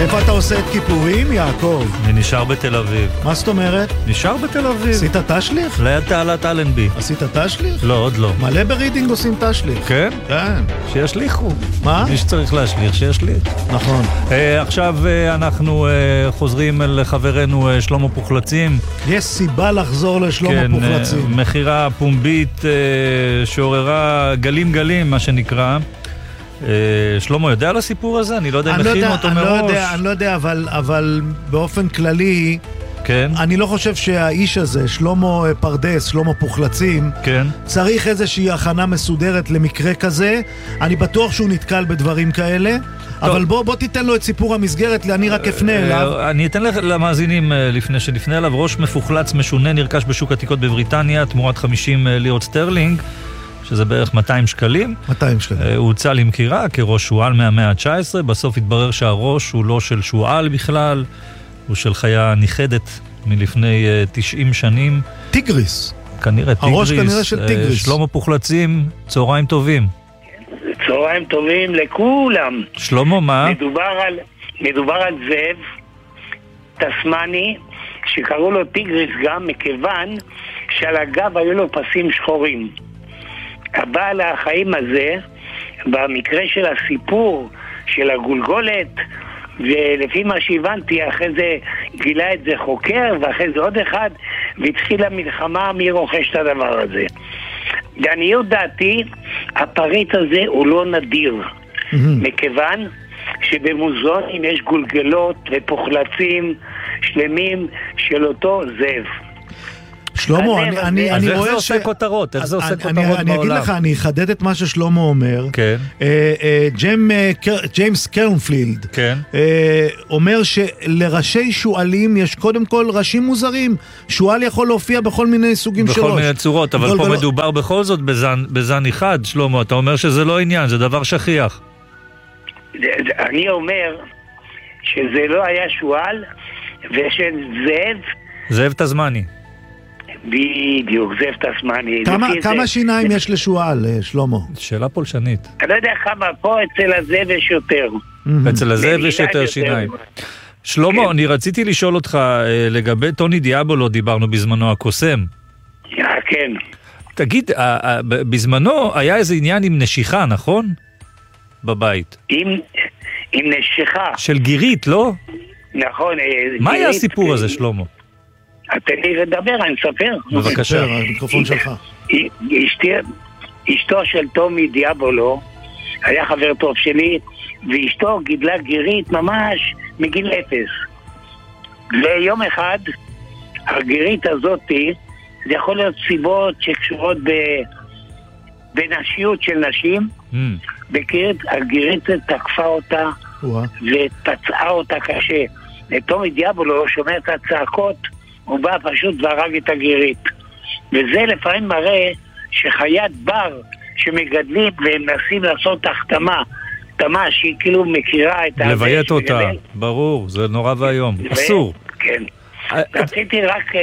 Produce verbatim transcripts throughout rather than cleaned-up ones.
איפה אתה עושה את כיפורים, יעקב? אני נשאר בתל אביב. מה זאת אומרת? נשאר בתל אביב. עשית תשליך? ליד תעלת אלנבי. עשית תשליך? לא, עוד לא. מלא ברידינג עושים תשליך. כן? כן. שישליחו. מה? מי שצריך להשליך, שישליך. נכון. אה, עכשיו אה, אנחנו אה, חוזרים אל חברנו אה, שלמה פוחלצים. יש סיבה לחזור לשלמה כן, פוחלצים. אה, מחירה פומבית אה, שעוררה גלים גלים, מה שנקרא. שלמה יודע על הסיפור הזה? אני לא יודע אם מכין אותו מראש. אני לא יודע, אני לא יודע, אבל, אבל באופן כללי, כן. אני לא חושב שהאיש הזה, שלמה פרדס, שלמה פוחלצים, כן. צריך איזושהי הכנה מסודרת למקרה כזה. אני בטוח שהוא נתקל בדברים כאלה, טוב. אבל בוא, בוא תיתן לו את סיפור המסגרת, אני רק אפנה אליו. אני אתן למאזינים לפני שנפנה אליו. ראש מפוחלץ משונה נרכש בשוק עתיקות בבריטניה, תמורת חמישים לירות סטרלינג. שזה בערך מאתיים שקלים. מאתיים שקלים. הוא הוצא למכירה כראש שואל מהמאה ה-תשע עשרה, בסוף התברר שהראש הוא לא של שואל בכלל, הוא של חיה ניחדת מלפני תשעים שנים. טיגריס. כנראה טיגריס. הראש כנראה של טיגריס. שלמה פוחלצים, צהריים טובים. צהריים טובים לכולם. שלמה, מה? מדובר על, מדובר על זאב תסמני, שקראו לו טיגריס גם מכיוון שעל הגב היו לו פסים שחורים. הבעל החיים הזה, במקרה של הסיפור של הגולגולת, ולפי מה שהבנתי, אחרי זה גילה את זה חוקר, ואחרי זה עוד אחד, והתחילה מלחמה מי רוכש את הדבר הזה. לעניות דעתי, הפריט הזה הוא לא נדיר, mm-hmm. מכיוון שבמוזיאונים יש גולגלות ופוחלצים שלמים של אותו זאב. שלמה, אני, אני, אני איך רואה זה עושה כותרות? איך זה עושה כותרות אני, בעולם? אני אגיד לך, אני אחדד את מה ששלמה אומר. כן. אה, אה, ג'ים, אה, ג'יימס קרנפילד כן. אה, אומר שלראשי שואלים יש קודם כל ראשים מוזרים. שואל יכול להופיע בכל מיני סוגים של ראש. בכל מיני צורות, אבל פה מדובר בכל זאת בזן, בזן אחד, שלמה. אתה אומר שזה לא עניין, זה דבר שכיח. אני אומר שזה לא היה שואל, ושזאב... זאב תזמני. בדיוק, זאב תסמני. כמה, כמה שיניים יש לשואל, שלמה? שאלה פולשנית. אני לא יודע כמה, פה אצל הזאב יש יותר. אצל הזאב יש יותר שיניים. שלמה, אני רציתי לשאול אותך, לגבי טוני דיאבולו דיברנו בזמנו, הקוסם. כן. תגיד, בזמנו היה איזה עניין עם נשיכה, נכון? בבית. עם נשיכה. של גירית, לא? נכון. מה היה הסיפור הזה, שלמה? תן לי לדבר, אני אספר. בבקשה. המיקרופון שלך. אשתו של טומי דיאבולו היה חבר טוב שלי, ואשתו גידלה גירית ממש מגיל אפס. ויום אחד הגירית הזאת, זה יכול להיות סיבות שקשורות בנשיות של נשים, הגירית תקפה אותה ופצעה אותה קשה. טומי דיאבולו שומע את הצעקות, הוא בא פשוט והרג את הגירית. וזה לפעמים מראה שחיית בר שמגדלים והם מנסים לעשות החתמה, החתמה שהיא כאילו מכירה את ה... לביית אותה, ברור, זה נורא והיום, אסור. כן. רציתי רק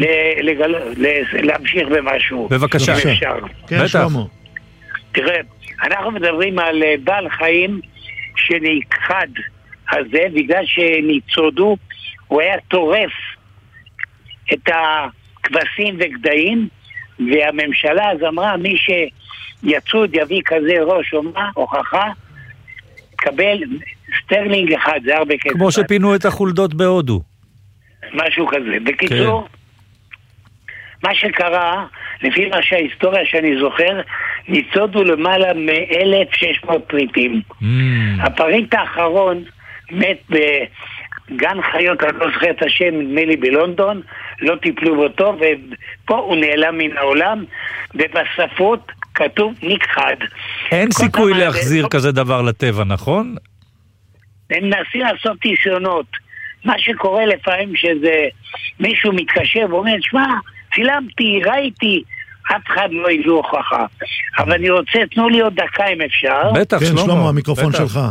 להמשיך במשהו. בבקשה. כן, שלמה. תראה, אנחנו מדברים על בעל חיים שנכחד הזה, בגלל שניצודו, הוא היה טורף את הכבשים וגדיים, והממשלה אז אמרה, מי שיצוד יביא כזה ראש או מה, הוכחה, קבל סטרלינג אחד, זה הרבה כסף. כמו שפינו את החולדות בהודו. משהו כזה. בקיצור, כן. מה שקרה, לפי מה שההיסטוריה שאני זוכר, ניצודו למעלה מ-אלף ושש מאות פריטים. Mm. הפריט האחרון מת בגן חיות, אני לא זוכר את השם, נדמה לי בלונדון, לא טיפלו בו, ופה הוא נעלם מן העולם, ובספרות כתוב נכחד. אין סיכוי להחזיר זה... כזה דבר לטבע, נכון? הם מנסים לעשות ניסיונות. מה שקורה לפעמים שזה מישהו מתקשר ואומר, שמע, צילמתי, ראיתי, אף אחד לא יביא הוכחה. אבל אני רוצה, תנו לי עוד דקה אם אפשר. בטח, כן, שלמה. שלמה, המיקרופון בטח. שלך.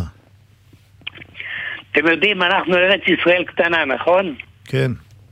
אתם יודעים, אנחנו ארץ ישראל קטנה, נכון? כן.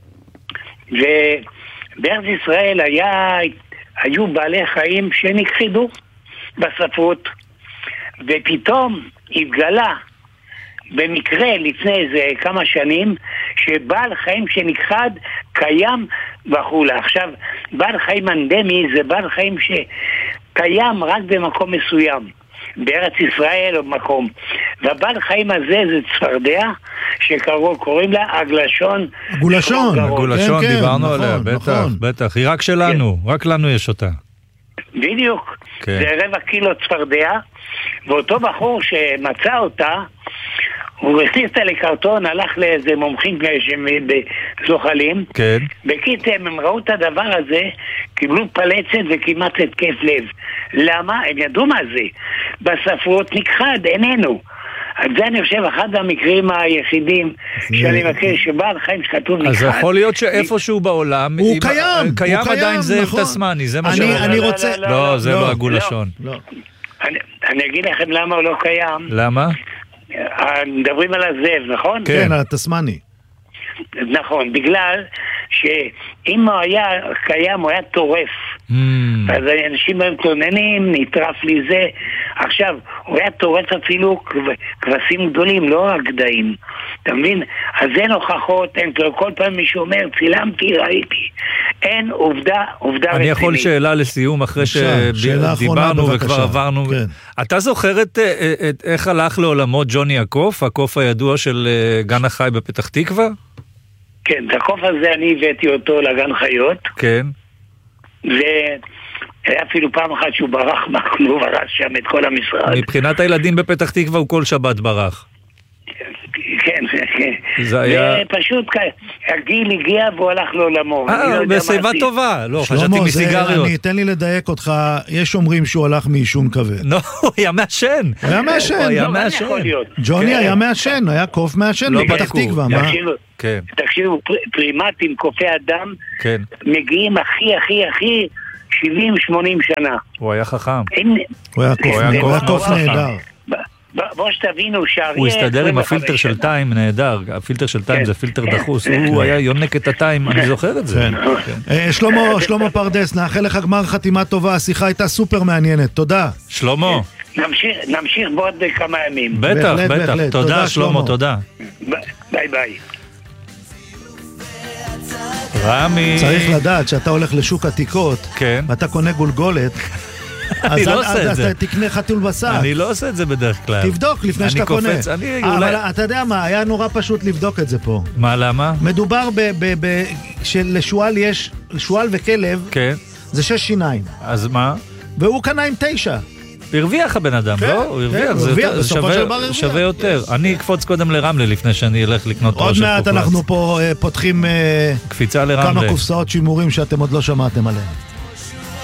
ובארץ ישראל היה, היו בעלי חיים שנכחדו בספרות, ופתאום התגלה במקרה לפני איזה כמה שנים שבעל חיים שנכחד קיים בחולה. עכשיו, בעל חיים אנדמי זה בעל חיים שקיים רק במקום מסוים, בארץ ישראל או במקום. והבעל חיים הזה זה צפרדע שקוראים לה עגלשון. עגולשון. עגולשון, כן, דיברנו כן, עליה, נכון, בטח, נכון. בטח. היא רק שלנו, כן. רק לנו יש אותה. בדיוק. כן. זה רבע קילו צפרדע, ואותו בחור שמצא אותה, הוא הכניס אותה לקרטון, הלך לאיזה מומחים בזוחלים. כן. בקיצם, הם ראו את הדבר הזה, קיבלו פלצת וכמעט התקף לב. למה? הם ידעו מה זה. בספרות נכחד, איננו. אז זה אני חושב אחד המקרים היחידים שאני מכיר שבעל חיים שכתוב נכחד. אז יכול להיות שאיפשהו בעולם הוא קיים, קיים עדיין זאב תסמני, זה מה שאומר. אני רוצה... לא, זה לא עגולשון. אני אגיד לכם למה הוא לא קיים. למה? מדברים על הזאב, נכון? כן, על התסמני. נכון, בגלל שאם הוא היה קיים, הוא היה טורף. אז אנשים היו מתלוננים, נטרף לי זה. עכשיו, הוא היה טורף אפילו כבשים גדולים, לא רק גדיים. אתה מבין? אז אין הוכחות, אין, כל פעם מישהו אומר, צילמתי, ראיתי. אין עובדה, עובדה רצינית. אני יכול שאלה לסיום, אחרי שדיברנו וכבר עברנו. אתה זוכר את איך הלך לעולמו ג'וני הקוף, הקוף הידוע של גן החי בפתח תקווה? כן, את הקוף הזה אני הבאתי אותו לגן חיות. כן. והיה אפילו פעם אחת שהוא ברח מהכלוב, הרס שם את כל המשרד. מבחינת הילדים בפתח תקווה הוא כל שבת ברח. כן, כן. זה היה... ופשוט הגיל הגיע והוא הלך לעולמו. אה, בשיבה טובה. לא, חשבתי מסיגריות. אני, תן לי לדייק אותך, יש אומרים שהוא הלך מעישון כבד. לא, הוא היה מעשן. הוא היה מעשן. הוא היה מעשן. ג'וני היה מעשן, היה קוף מעשן בפתח תקווה. תקשיבו, פרימטים, קופי אדם, מגיעים הכי הכי הכי שבעים שמונים שנה. הוא היה חכם. הוא היה קוף נהדר. בוא שתבינו שהאריה... הוא הסתדר עם הפילטר של טיים נהדר, הפילטר של טיים זה פילטר דחוס, הוא היה יונק את הטיים, אני זוכר את זה. שלמה פרדס, נאחל לך גמר חתימה טובה, השיחה הייתה סופר מעניינת, תודה. שלמה. נמשיך בעוד כמה ימים. בטח, בטח, תודה שלמה, תודה. ביי ביי. רמי. צריך לדעת שאתה הולך לשוק עתיקות, ואתה קונה גולגולת, אני לא עושה את זה. אז תקנה חתול בשק. אני לא עושה את זה בדרך כלל. תבדוק לפני שאתה קונה. אבל אתה יודע מה, היה נורא פשוט לבדוק את זה פה. מה, למה? מדובר שלשואל יש, לשואל וכלב, זה שש שיניים. אז מה? והוא קנה עם תשע. הרוויח הבן אדם, לא? הוא הרוויח, זה שווה יותר. אני אקפוץ קודם לרמלה לפני שאני אלך לקנות ראש. עוד מעט אנחנו פה פותחים קפיצה לרמלה. כמה קופסאות שימורים שאתם עוד לא שמעתם עליהם.